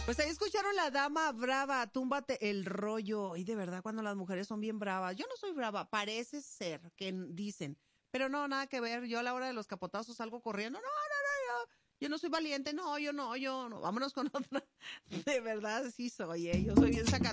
Pues ahí escucharon La Dama Brava, túmbate el rollo. Y de verdad, cuando las mujeres son bien bravas. Yo no soy brava, parece ser que dicen. Pero no, nada que ver. Yo a la hora de los capotazos salgo corriendo. No, yo no soy valiente. No, yo no. Vámonos con otra. De verdad, sí soy, yo soy bien sacata.